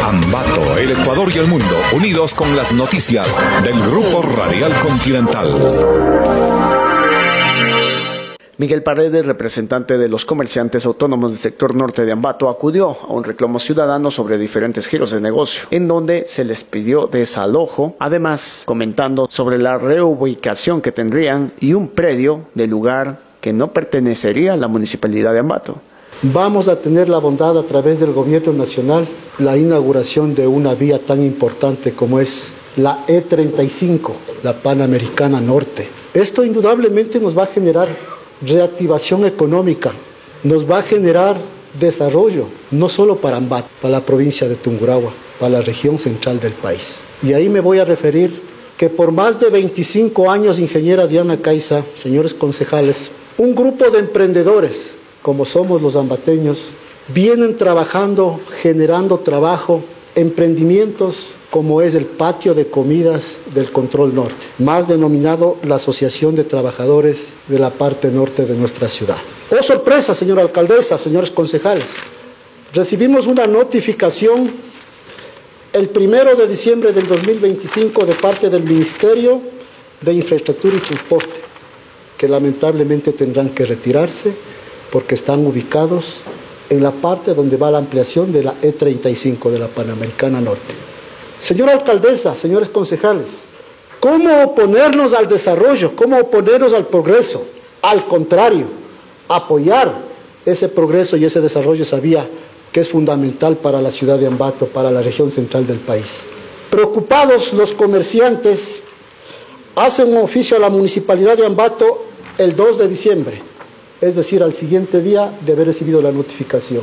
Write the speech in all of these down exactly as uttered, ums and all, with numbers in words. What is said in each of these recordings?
Ambato, el Ecuador y el mundo, unidos con las noticias del Grupo Radial Continental. Miguel Paredes, representante de los comerciantes autónomos del sector norte de Ambato, acudió a un reclamo ciudadano sobre diferentes giros de negocio, en donde se les pidió desalojo, además comentando sobre la reubicación que tendrían y un predio del lugar que no pertenecería a la municipalidad de Ambato. Vamos a tener la bondad a través del gobierno nacional la inauguración de una vía tan importante como es la E treinta y cinco, la Panamericana Norte. Esto indudablemente nos va a generar reactivación económica, nos va a generar desarrollo, no solo para Ambato, para la provincia de Tungurahua, para la región central del país. Y ahí me voy a referir que por más de veinticinco años, ingeniera Diana Caiza, señores concejales, un grupo de emprendedores, como somos los ambateños, vienen trabajando, generando trabajo, emprendimientos como es el patio de comidas del Control Norte, más denominado la Asociación de Trabajadores de la parte norte de nuestra ciudad. ¡Oh, sorpresa, señora alcaldesa, señores concejales! Recibimos una notificación el primero de diciembre del dos mil veinticinco de parte del Ministerio de Infraestructura y Transporte, que lamentablemente tendrán que retirarse porque están ubicados en la parte donde va la ampliación de la E treinta y cinco de la Panamericana Norte. Señora alcaldesa, señores concejales, ¿cómo oponernos al desarrollo? ¿Cómo oponernos al progreso? Al contrario, apoyar ese progreso y ese desarrollo sabía que es fundamental para la ciudad de Ambato, para la región central del país. Preocupados los comerciantes hacen un oficio a la Municipalidad de Ambato el dos de diciembre, es decir, al siguiente día de haber recibido la notificación.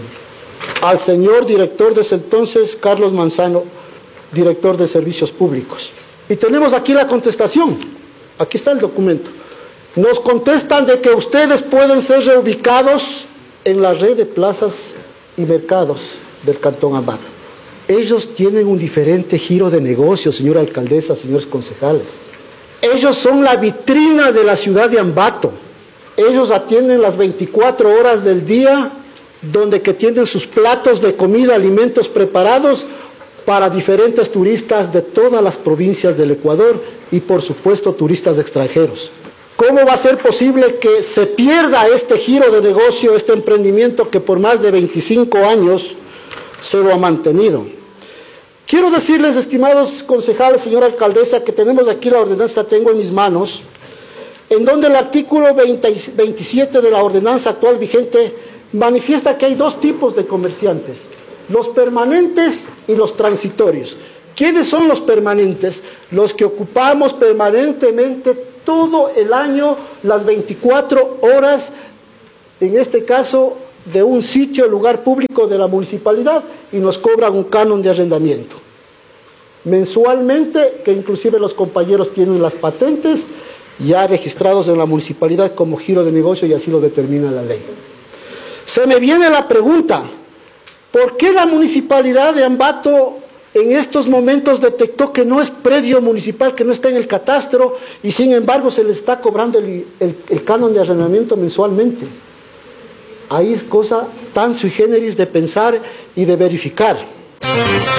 Al señor director de ese entonces, Carlos Manzano, director de Servicios Públicos. Y tenemos aquí la contestación, aquí está el documento. Nos contestan de que ustedes pueden ser reubicados en la red de plazas y mercados del Cantón Ambato. Ellos tienen un diferente giro de negocio, señora alcaldesa, señores concejales. Ellos son la vitrina de la ciudad de Ambato. Ellos atienden las veinticuatro horas del día, donde que tienen sus platos de comida, alimentos preparados para diferentes turistas de todas las provincias del Ecuador y por supuesto turistas extranjeros. ¿Cómo va a ser posible que se pierda este giro de negocio, este emprendimiento que por más de veinticinco años se lo ha mantenido? Quiero decirles, estimados concejales, señora alcaldesa, que tenemos aquí la ordenanza, tengo en mis manos, en donde el artículo veintisiete de la ordenanza actual vigente manifiesta que hay dos tipos de comerciantes: los permanentes y los transitorios. ¿Quiénes son los permanentes? Los que ocupamos permanentemente todo el año, las veinticuatro horas, en este caso, de un sitio, lugar público de la municipalidad, y nos cobran un canon de arrendamiento mensualmente, que inclusive los compañeros tienen las patentes ya registrados en la municipalidad como giro de negocio y así lo determina la ley. Se me viene la pregunta: ¿por qué la municipalidad de Ambato en estos momentos detectó que no es predio municipal, que no está en el catastro, y sin embargo se le está cobrando el, el, el canon de arrendamiento mensualmente? Ahí es cosa tan sui generis de pensar y de verificar.